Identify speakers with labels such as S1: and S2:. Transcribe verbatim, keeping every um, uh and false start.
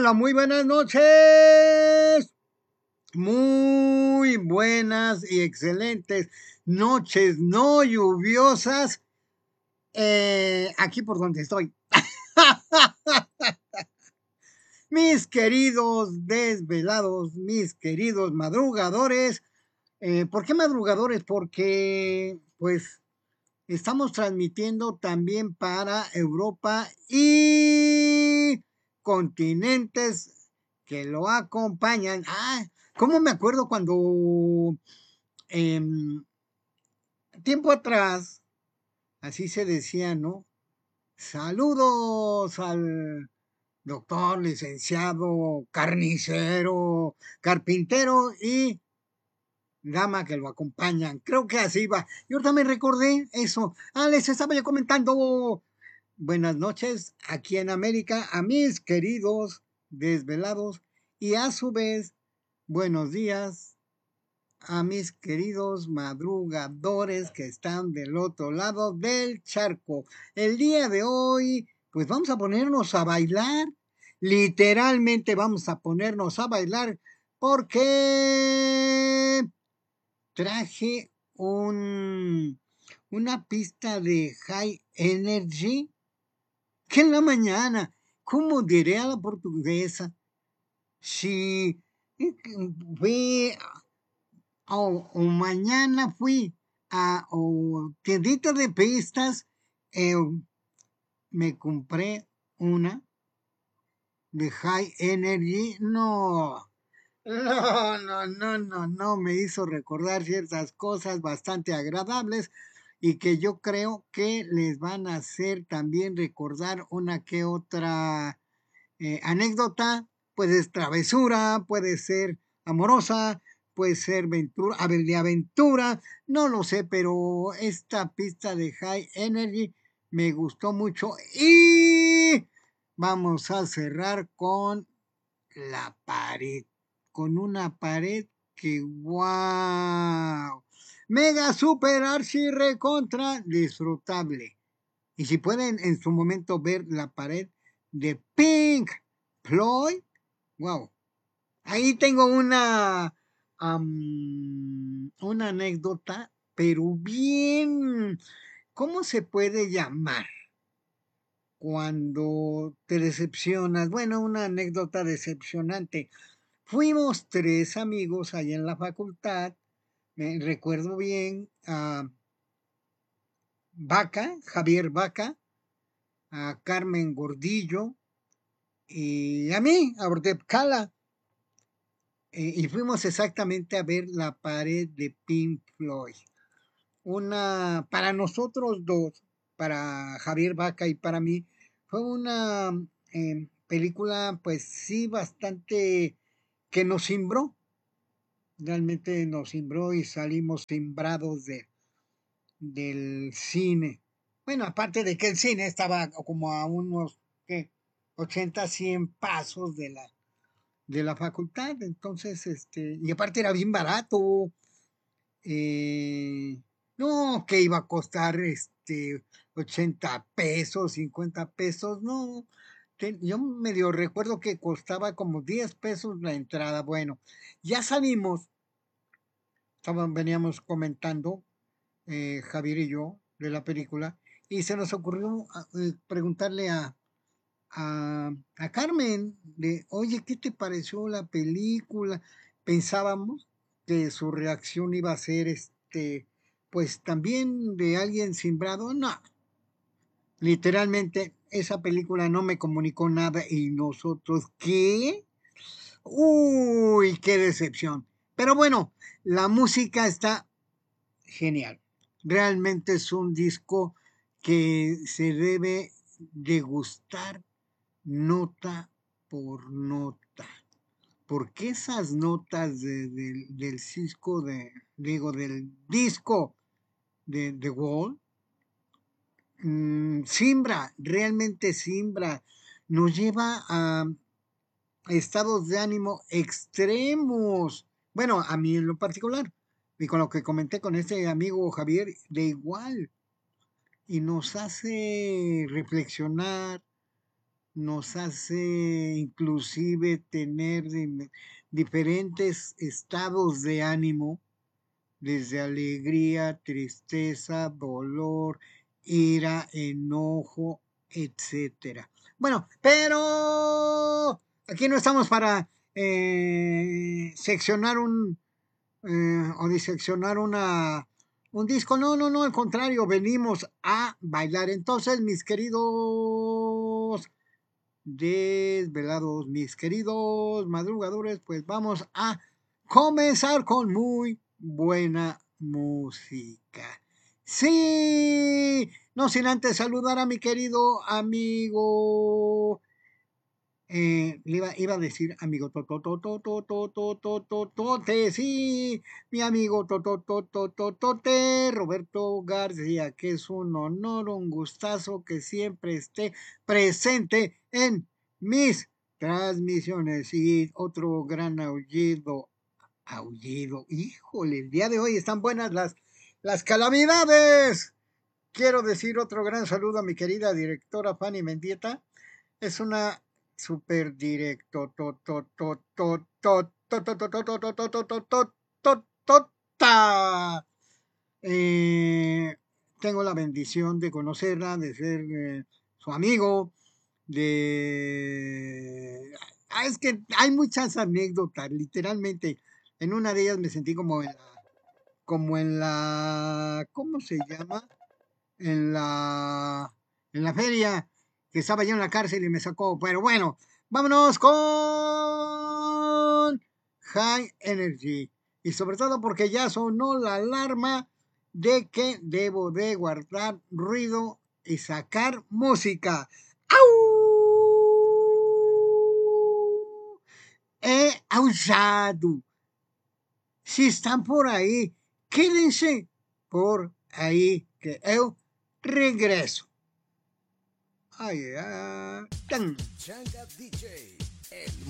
S1: Hola, muy buenas noches. Muy buenas y excelentes noches no lluviosas eh, aquí por donde estoy. Mis queridos desvelados, mis queridos madrugadores. Eh, ¿Por qué madrugadores? Porque pues estamos transmitiendo también para Europa y continentes que lo acompañan. Ah, ¿cómo me acuerdo cuando eh, tiempo atrás, así se decía, ¿no? Saludos al doctor, licenciado, carnicero, carpintero y dama que lo acompañan. Creo que así va. Y ahorita me recordé eso. Ah, les estaba yo comentando. Buenas noches aquí en América a mis queridos desvelados y a su vez buenos días a mis queridos madrugadores que están del otro lado del charco. El día de hoy, pues vamos a ponernos a bailar. Literalmente vamos a ponernos a bailar porque traje un, una pista de high energy que en la mañana, ¿cómo diré a la portuguesa? Si fui, o, o mañana fui a o tiendita de pistas, eh, me compré una de high energy, no. No, no, no, no, no, me hizo recordar ciertas cosas bastante agradables y que yo creo que les van a hacer también recordar una que otra eh, anécdota, puede ser travesura, puede ser amorosa, puede ser ventura, a ver, de aventura, no lo sé, pero esta pista de High Energy me gustó mucho y vamos a cerrar con la pared, con una pared que wow, mega super archi recontra disfrutable. Y si pueden en su momento ver la pared de Pink Floyd, wow, ahí tengo una, um, una anécdota, pero bien, ¿cómo se puede llamar? Cuando te decepcionas, bueno, una anécdota decepcionante. Fuimos tres amigos allá en la facultad, me recuerdo bien a Vaca, Javier Vaca, a Carmen Gordillo y a mí, a Ordep Cala, eh, y fuimos exactamente a ver la pared de Pink Floyd. Una, para nosotros dos, para Javier Vaca y para mí, fue una eh, película, pues sí, bastante que nos cimbró, realmente nos cimbró y salimos cimbrados de, del cine. Bueno, aparte de que el cine estaba como a unos, ¿qué? ochenta, cien pasos de la, de la facultad, entonces, este, y aparte era bien barato, eh, no, que iba a costar, este, ochenta pesos, cincuenta pesos, no, te- yo medio recuerdo que costaba como diez pesos la entrada, bueno, ya salimos, estaban, veníamos comentando, eh, Javier y yo, de la película, y se nos ocurrió ah, eh, preguntarle a, a, a Carmen de, oye, ¿qué te pareció la película? Pensábamos que su reacción iba a ser, este, pues también de alguien simbrado. No, literalmente esa película no me comunicó nada y nosotros, ¿qué? Uy, qué decepción. Pero bueno, la música está genial. Realmente es un disco que se debe degustar nota por nota. Porque esas notas de- de- del disco de, digo, del disco de The Wall, mmm, simbra, realmente simbra, nos lleva a estados de ánimo extremos. Bueno, a mí en lo particular, y con lo que comenté con este amigo Javier, de igual, y nos hace reflexionar, nos hace inclusive tener diferentes estados de ánimo, desde alegría, tristeza, dolor, ira, enojo, etcétera. Bueno, pero aquí no estamos para eh, seccionar un eh, o diseccionar una un disco. No, no, no, al contrario, venimos a bailar. Entonces, mis queridos desvelados, mis queridos madrugadores, pues vamos a comenzar con muy buena música. Sí, no sin antes saludar a mi querido amigo. Eh, le iba, iba a decir amigo Tote, sí, mi amigo Tote, Roberto García, que es un honor, un gustazo que siempre esté presente en mis transmisiones. Y otro gran aullido, aullido, híjole, el día de hoy están buenas las, las calamidades. Quiero decir otro gran saludo a mi querida directora Fanny Mendieta. Es una super directo to to to to to to to to to to to to to to to to ta. Eh, tengo la bendición de conocerla, de ser eh, su amigo, de ah, es que hay muchas anécdotas, literalmente. En una de ellas me sentí como en la, como en la, ¿cómo se llama? En la, en la feria, que estaba yo en la cárcel y me sacó. Pero bueno, vámonos con High Energy. Y sobre todo porque ya sonó la alarma de que debo de guardar ruido y sacar música. ¡Au! He ausado. Si están por aí, quédense por aí que eu regresso. Ai, ai, tan.
S2: Changa D J, el